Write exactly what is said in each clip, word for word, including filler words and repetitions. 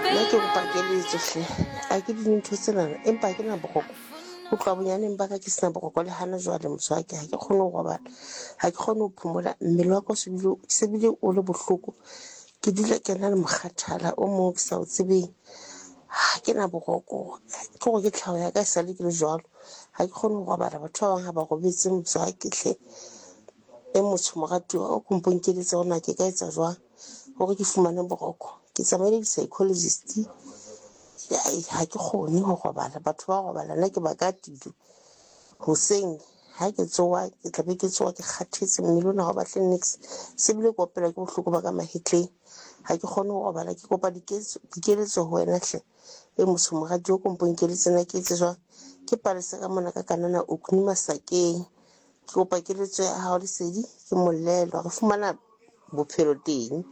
nna ke kopa keletso hle a ke dintho tsenana empa ke na bokoko go tloa bonyaneng ba ka ke sena bokoko le hana jwale motswake ha ke kgone go robala ha ke kgone go phomola mmele wa ka se bile o le bohloko ke dile ke na le mokgathala o mo ke sa o tsebeng ha ke na bokoko ke go ke tlhago ya ka e sale ke le jwalo ha ke kgone go robala batho ba bang ha ba robetse motswake hle e motho moratuwa o kompongkeletsa gona ke ka etsa jwang gore ke fumane boroko ke tsamaile di-psychologist ha ke kgone go robala batho ba robala nna ke ba ka tilo hoseng ha ke tsoa ke tlabe ke tsoa ke kgathetse mmele ona ga o batle nix se bile ko opela ke bohloko ba ka mahetleng ha ke kgone go robala ke kopa dikeletso ho wena hle e motho moradi o kompongkeletse nna ke etse jwang ke palesa ka mona ka kanana o kuni masakeng ke kopa keletso ya hao lesedi ke mollelo re fumana bophelo teng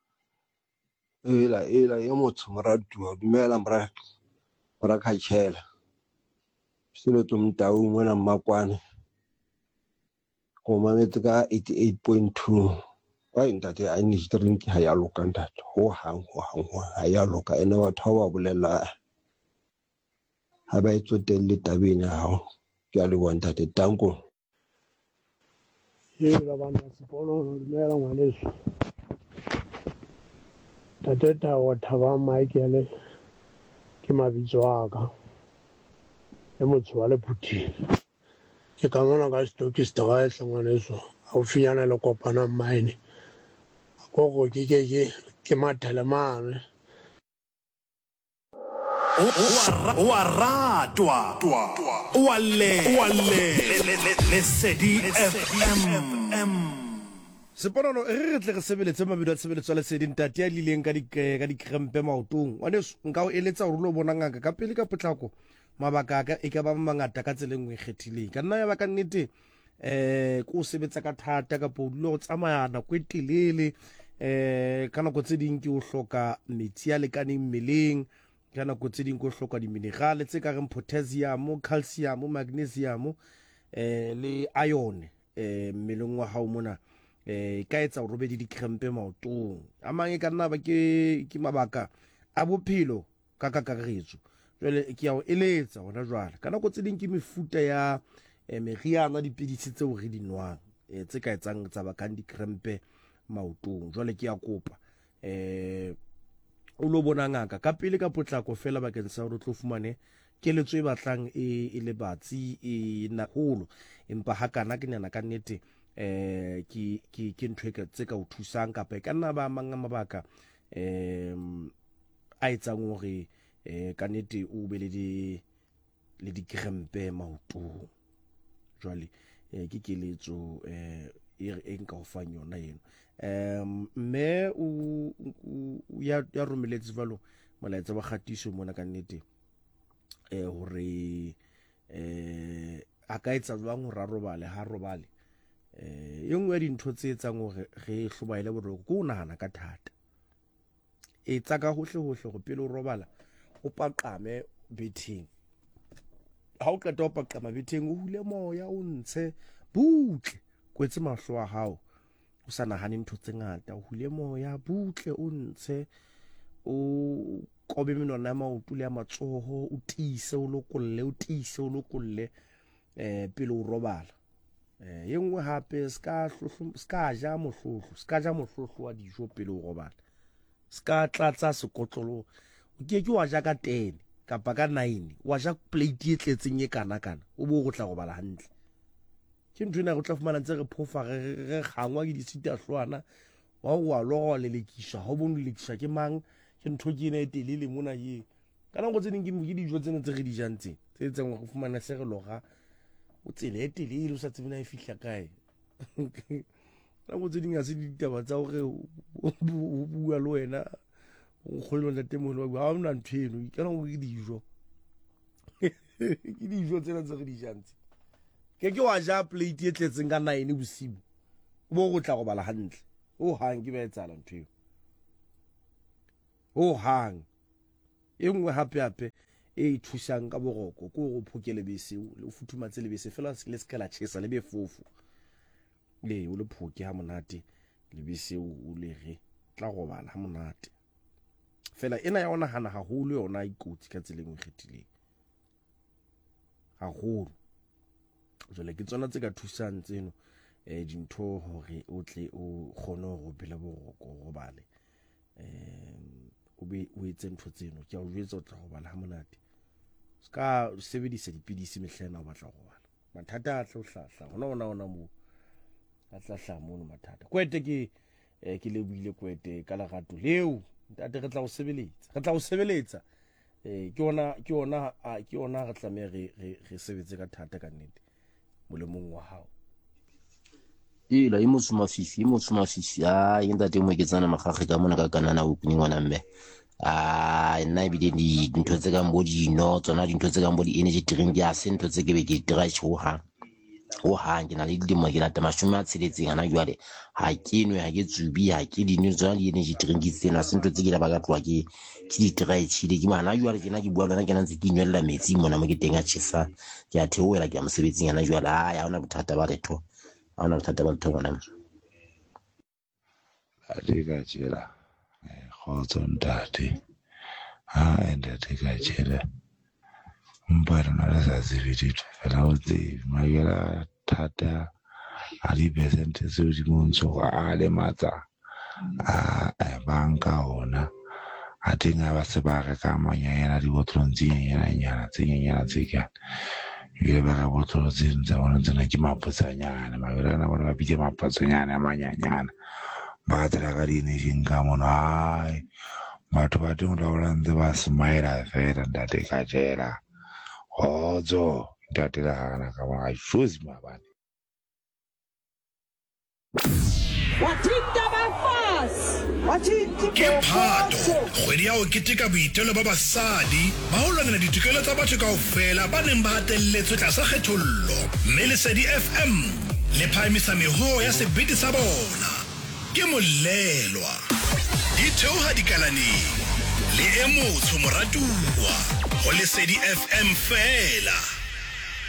ela ela yo motho moratuwa dumela mra mra khatshela selo tumtau mona mmakwane go mametse ka eighty-eight point two wa ntate a ni drink ha ya loka ntate ho hang ho hang ho ha ya loka ene batho ba bolela ha ba etsotelle tabeng ya hao ke a le bona ntate tanko Hela bana sepolo dumela ngwaneso tateta wa thaba Michael ke mabitso a ka e motho wa Lephuthing ke ka mona ka stoki strae ngwaneso au finyana le kopana mine go go ke ke ke ke mathele mane wa ratwa wa le wa le Lesedi F M Seponono e re tle re sebeletse mabelo a tshebeletso le Lesedi ntate ya lileng ka di ka di krempe maotong wa ne nka o eletsa o lo bona ngaka ka pele ka potlako mabaka ka e ka ba mangata ka tseleng o ikgethileng ka nna ya ba ka nnete eh ko sebetsa ka thata ka po lo tsamaya na go telele eh kana go tse ding ke o hloka metsi a lekaneng mmeleng kana go tse ding go hloka di minerale tse ka reng potassium calcium magnesium eh le iron eh mmeleng wa hao mona eh ka etsa go robedi di krempe maotong a mang e ka nna ba ke ke mabaka a bophelo ka ka karetso jwale ke ya o eletsa hona jwale kana go tse ding ke mefuta ya meriana dipidisi tseo re di nwang eh tse ka etsang tsa bakang di krempe maotong jwale ke ya kopa eh o lo bona ngaka ka pele ka potlako fela bakeng sa hore tlo fumane keletso e batlang e le batsi e na holo empa ha kana ke nana ka nnete eh ke ke ke ntwe tse ka o thusang kapa e ka nna ba manga mabaka eh a etsang hore eh ka nnete o be le di le di krempe maotong jwale eh ke keletso eh e nka o fang yona eno um mme o ya ya romeletse valo molaetsa wa khatiso mona ka nnete eh hore eh a ka etsa jwang ho rarobale ha robale eh yengwe ya dintho tse etsang hore re hlobaile boroko go nahana ka thata e tsa ka hohle hohle go pele o robala o paqame betheng ha o qeta o paqama betheng o hule moya o ntshe butle kwetse mahlo a hao o sa nahane ntho tse ngata o hule moya butle o ntshe o kobe menwana ya maoto le ya matsoho o tiise o lokolle o tiise o lokolle eh pele o robala eh yengwe hape ska hlohlo ska ja mohlohlo ska ja mohlohlo wa dijo pele o robala ska tlatsa sekotlolo o ke ke wa ja ka ten kapa ka nine wa ja plate e tletseng e kana kana o bo go tla go bala hantle ke ntwena go tla fumana ntse re phofa re gangwa ke disita hlwana wa wa lo le lekisha ho bone lekisha ke mang ke ntho ke ne telele mona ye kana go tse ding ke mo ke dijo tsene tse re di jantse tse tseng go fumana se re loga o tsele telele o sa tsebena e fihla kae kana go tse ding a se ditaba tsa hore o bua le wena o kgolwa ntate moholo wa ha mna nthweno kana go ke dijo ke dijo tsena tse re di jantse ke ke wa ja plate e tletseng ka nine bosibu bo go tla go bala hantle o hang ke ba etsala ntwe o hang engwe hape hape e thusang ka boroko ko go phokele bese o futhumatse le bese fela se le skela tshesa le be fofu le o le phoke ha monate le bese o le re tla go bala ha monate fela ena ya ona hana haholo yona ikotsi ka tseleng e kgethileng haholo jole ke tsona tse ka thusang tseno eh dintho hore o tle o kgone go phela boroko go bale eh o be o etse ntho tseno ke a o jwetsa o tla go bala ha monate ska sebedisa dipidisi mehlena o batla go bala mathata a tlo hlahla hona ona ona mo a tla hlahla mo mathata kwete ke eh ke le buile kwete ka lerato leo ntate re tla o sebeletsa re tla o sebeletsa eh ke ona ke ona ke ona re tla me re re sebetse ka thata ka nnete molemong wa hao ila imotsu mafifi imotsu mafifi a yenda te mo ke tsana magage ka mona ka kanana o kuning wana mme a nna ebile di dintho tse ka mbo dino tsona dintho tse ka mbo di energy drink ya se ntho tse ke be ke dira ho ha ho ha ke na le dilemo ke lata mashome a tsheletseng ana jwale ha ke nwe ha ke tsubi ha ke dino tsona di energy drink tsena se ntho tse ke la ba ka tloa ke ke di try tshile ke mana jwale ke na ke bua lona ke na ntse ke inwella metsi mona mo ke teng a tshisa ke a theoela ke a mosebetsing ana jwale a ya ona bothata ba letho ana bothata ba letho ngwana a di ka tshela khotso ntate ha ende di ka tshela mpara na la zividi fela o tse magela thata a di percent se di montsho a le matsa a banka ona a tinga ba se ba re ka manyana di botlong tsinyana nyana tsinyana tsika ile ba ga botlo tsinza bona tsena ke mapotsanyana magela na bona ba bile mapotsanyana manyanyana ba tla ga di ne jinga mona ai batho ba teng la olanze ba smile fela ndate ka jela Ozo, ntatela hana kama aishuzi mabani. Watinda bafasi. Ke Phato, kgwedi ya ho keteka boitelo ba basadi ba ho lwanela ditokelo tsa batho kaofela ba neng ba hatelletswe tlasa kgethollo. Mme Lesedi F M le phahamisa meho ya sebete sa bona. Ke molelwa. Di theoha dikalaneng le emotho moratuwa. Ho Lesedi F M fela.